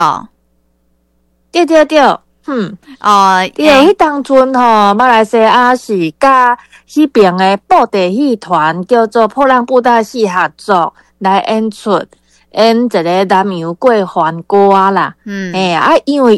哦， 对，对，迄当阵马来西亚是甲迄边的布袋戏团叫做破浪布袋戏合作来演一个南洋过番歌啦。因为